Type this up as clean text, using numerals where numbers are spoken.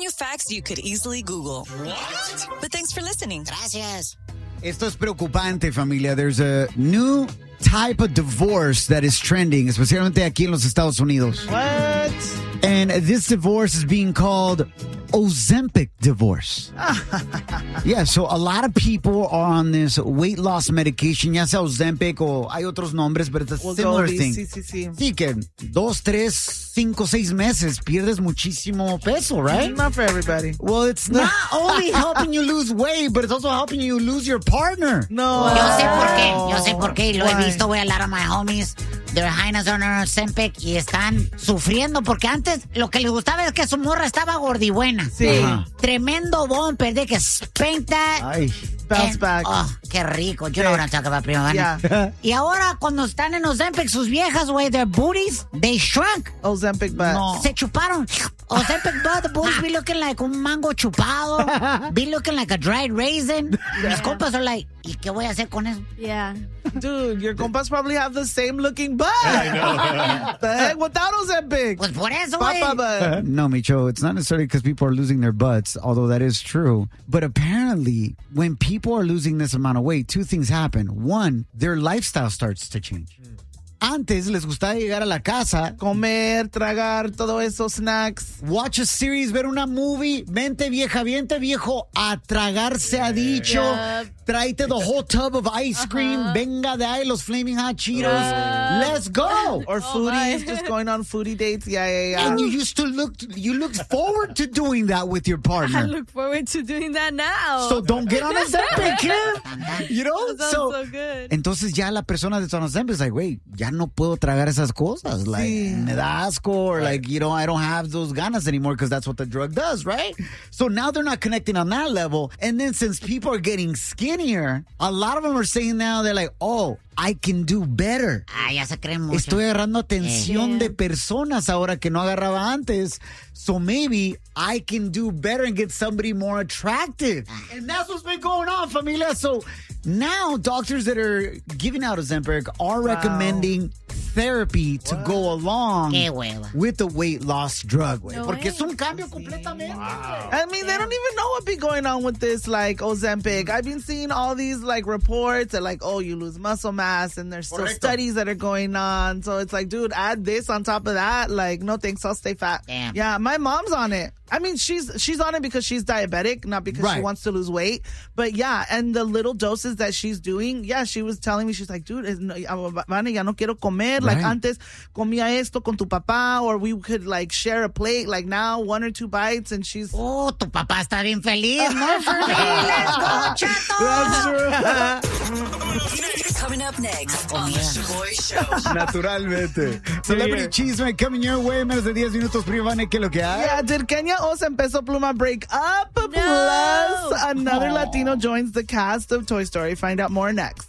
new facts you could easily Google. What? But thanks for listening. Gracias. Esto es preocupante, familia. There's a new type of divorce that is trending, especialmente aquí en los Estados Unidos. What? And this divorce is being called Ozempic divorce. Yeah, so a lot of people are on this weight loss medication, ya sea Ozempic o hay otros nombres, but it's a similar thing. Sí. Sí, que 2, 3, 5, 6 meses pierdes muchísimo peso, right? Not for everybody. Well, it's not only helping you lose weight, but it's also helping you lose your partner. No. Yo sé por qué. Lo he visto, güey, a lot of my homies. Their highness on Ozempic y están sufriendo porque antes lo que les gustaba es que su morra estaba gordibuena. Sí. Ajá. Tremendo bumper de que spank that. Ay. Bounce back. Oh, qué rico. You know what I'm talking about, prima. Yeah. Y ahora cuando están en Ozempic, sus viejas, güey, their booties, they shrunk. Ozempic butt. No. Se chuparon. Ozempic butt, the booties be looking like un mango chupado. Be looking like a dried raisin. Mis compas are like, ¿y qué voy a hacer con eso? Yeah. Dude, your compas probably have the same looking butt. I know. The heck without Ozempic? Pues por eso, güey. Papa butt. No, Micho, it's not necessarily because people are losing their butts, although that is true. But apparently, when people are losing this amount of weight, two things happen. One, their lifestyle starts to change. Antes les gustaba llegar a la casa, Comer, tragar, todo eso, snacks. watch a series, ver una movie, vente vieja, viente viejo, a tragar se ha dicho. Yep. Tráete the whole tub of ice cream, venga de ahí los Flaming Hot Cheetos. Let's go. Or foodies, just going on foodie dates. Yeah. And you looked forward to doing that with your I partner. look forward to doing that now. So don't get on a Ozempic, kid. You know? That sounds so good. Entonces ya la persona de Ozempic is like, wait, ya no puedo tragar esas cosas. Like, me da asco, or like, you know, I don't have those ganas anymore because that's what the drug does, right? So now they're not connecting on that level. And then since people are getting skinnier, a lot of them are saying now, they're like, oh, I can do better. Ah, ya se creen mucho. Estoy agarrando atención Yeah. de personas ahora que no agarraba antes. So maybe I can do better and get somebody more attractive. And that's what's been going on, familia. So now doctors that are giving out Ozempic are recommending therapy to go along Qué hueva. with the weight loss drug. Güey. No Porque way. es un cambio completamente. I mean, they don't even know what be going on with this, like, Ozempic. I've been seeing all these, like, reports that, like, oh, you lose muscle mass, and there's still Correcto. studies that are going on. So it's like, dude, add this on top of that. Like, no thanks, I'll stay fat. Damn. Yeah, my mom's on it. I mean, she's on it because she's diabetic, not because she Right. wants to lose weight. But yeah, and the little doses that she's doing, yeah, she was telling me, she's like, dude, Vane, ya no quiero comer. Like, Right. antes comía esto con tu papá, or we could, like, share a plate. Like, now, 1 or 2 bites, and she's... Oh, tu papá está bien feliz. More for me. Let's go, chato. Coming up next on The Shaboy Show. Naturalmente. Celebrity Chisme coming your way. Menos de 10 minutos, prima Vane, ¿qué es lo que hay? Yeah, did Kenya Oz and Peso Pluma break up? No. Plus, another Latino joins the cast of Toy Story. Find out more next.